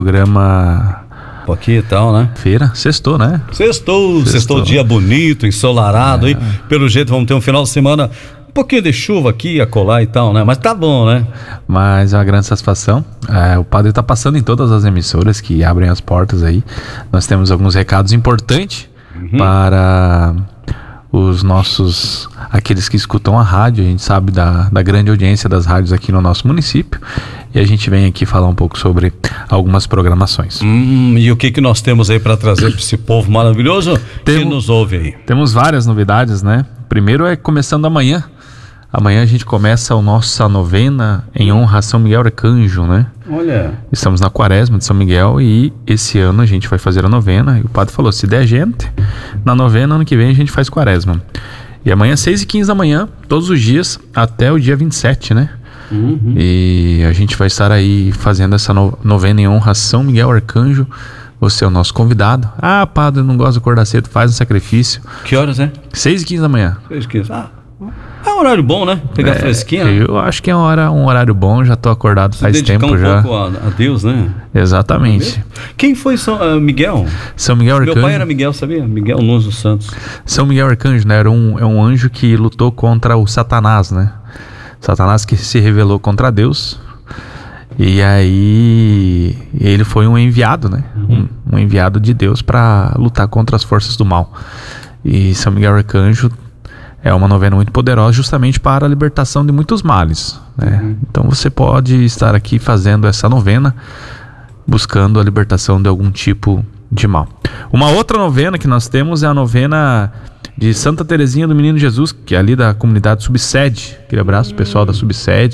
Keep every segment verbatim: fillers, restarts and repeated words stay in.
Programa aqui e tal, né? Feira, sextou, né? Sextou, sextou, dia bonito, ensolarado, é. Hein? Pelo jeito vamos ter um final de semana, um pouquinho de chuva aqui, acolá e tal, né? Mas tá bom, né? Mas é uma grande satisfação. É, o padre tá passando em todas as emissoras que abrem as portas aí. Nós temos alguns recados importantes uhum. para os nossos, aqueles que escutam a rádio. A gente sabe da, da grande audiência das rádios aqui no nosso município. E a gente vem aqui falar um pouco sobre algumas programações. Hum, e o que que nós temos aí para trazer para esse povo maravilhoso Tem, que nos ouve aí? Temos várias novidades, né? Primeiro é começando amanhã. Amanhã a gente começa a nossa novena em honra a São Miguel Arcanjo, né? Olha. Estamos na quaresma de São Miguel e esse ano a gente vai fazer a novena. E o padre falou, se der gente, na novena, ano que vem a gente faz quaresma. E amanhã, seis e quinze da manhã, todos os dias, até o dia vinte e sete, né? Uhum. E a gente vai estar aí fazendo essa no, novena em honra a São Miguel Arcanjo. Você é o nosso convidado. Ah, padre, não gosta de acordar cedo, faz um sacrifício. Que horas é? seis e quinze da manhã. seis e quinze, ah. É um horário bom, né? Pegar é, fresquinha. Eu acho que é uma hora, um horário bom, já tô acordado Se faz tempo um já. Um pouco a, a Deus, né? Exatamente. Quem foi São uh, Miguel? São Miguel Arcanjo. Meu pai era Miguel, sabia? Miguel Nunes dos Santos. São Miguel Arcanjo, né? Era um, é um anjo que lutou contra o Satanás, né? Satanás que se revelou contra Deus. E aí ele foi um enviado, né? Uhum. Um, um enviado de Deus para lutar contra as forças do mal. E São Miguel Arcanjo é uma novena muito poderosa justamente para a libertação de muitos males, né? Uhum. Então você pode estar aqui fazendo essa novena, buscando a libertação de algum tipo de mal. Uma outra novena que nós temos é a novena de Santa Terezinha do Menino Jesus, que é ali da comunidade Subsede. Aquele abraço pessoal da Subsede.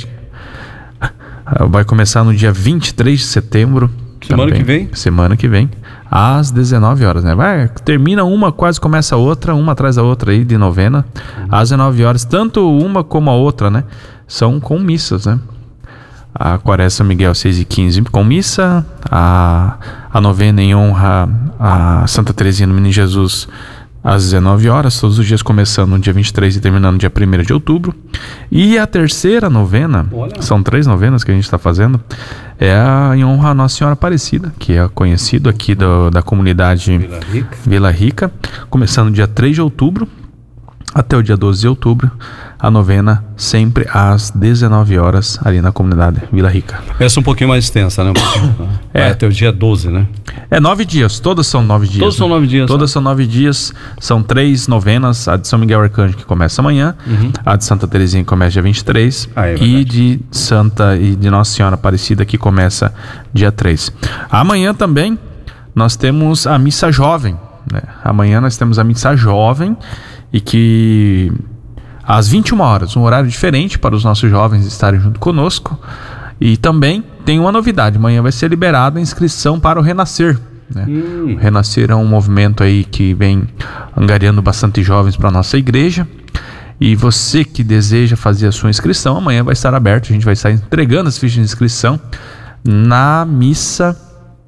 Vai começar no dia vinte e três de setembro. Semana também, que vem? Semana que vem, às dezenove horas, né? Vai, termina uma, quase começa a outra, uma atrás da outra aí de novena, uhum. às dezenove horas, tanto uma como a outra, né? São com missas, né? A quaresma São Miguel seis e quinze com missa, a, a novena em honra a Santa Terezinha do Menino Jesus às dezenove horas, todos os dias começando no dia vinte e três e terminando no dia primeiro de outubro. E a terceira novena, Olha. são três novenas que a gente está fazendo, é a, em honra a Nossa Senhora Aparecida, que é conhecido aqui do, da comunidade Vila Rica. Vila Rica, começando no dia três de outubro até o dia doze de outubro, a novena sempre às dezenove horas ali na comunidade Vila Rica. Essa é um pouquinho mais extensa, né? Um pouquinho, é. Vai até o dia doze, né? É nove dias, todas são nove dias. Todas né? são nove dias. Todas né? são nove dias, são três novenas, a de São Miguel Arcanjo que começa amanhã, uhum. a de Santa Terezinha que começa dia vinte e três ah, é e de Santa e de Nossa Senhora Aparecida que começa dia três. Amanhã também nós temos a missa jovem, né? Amanhã nós temos a missa jovem e que às vinte e uma horas, um horário diferente para os nossos jovens estarem junto conosco. E também tem uma novidade, amanhã vai ser liberada a inscrição para o Renascer, né? Hum. O Renascer é um movimento aí que vem angariando bastante jovens para a nossa igreja. E você que deseja fazer a sua inscrição, amanhã vai estar aberto, a gente vai estar entregando as fichas de inscrição na missa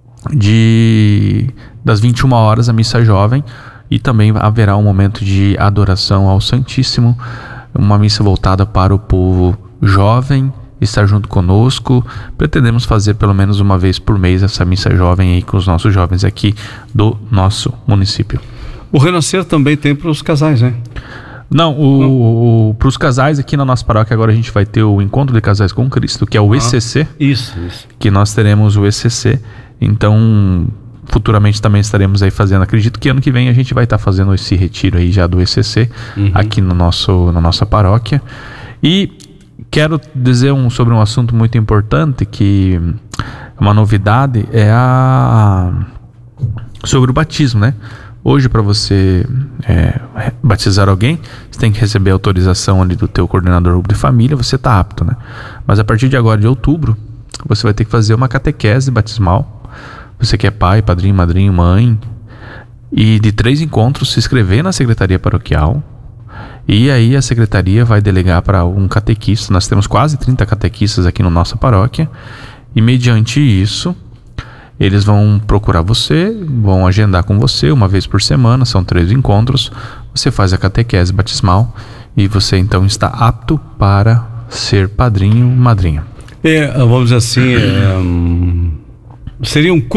de, das vinte e uma horas, a missa jovem. E também haverá um momento de adoração ao Santíssimo, uma missa voltada para o povo jovem estar junto conosco. Pretendemos fazer pelo menos uma vez por mês essa missa jovem aí com os nossos jovens aqui do nosso município. O Renascer também tem para os casais, né? Não, o, o, para os casais aqui na nossa paróquia agora a gente vai ter o Encontro de Casais com Cristo, que é o ah, E C C. Isso, isso. Que nós teremos o E C C, então futuramente também estaremos aí fazendo, acredito que ano que vem a gente vai estar fazendo esse retiro aí já do E C C, uhum. aqui no nosso, na nossa paróquia. E quero dizer um, sobre um assunto muito importante, que uma novidade é a sobre o batismo, né? Hoje, para você é, batizar alguém, você tem que receber a autorização ali do teu coordenador de família, você está apto, né? Mas a partir de agora, de outubro, você vai ter que fazer uma catequese batismal. Você que é pai, padrinho, madrinho, mãe, e de três encontros se inscrever na secretaria paroquial. E aí a secretaria vai delegar para um catequista. Nós temos quase trinta catequistas aqui na nossa paróquia. E mediante isso, eles vão procurar você, vão agendar com você uma vez por semana, são três encontros. Você faz a catequese batismal e você então está apto para ser padrinho, madrinha. É, vamos dizer assim, é, Seria um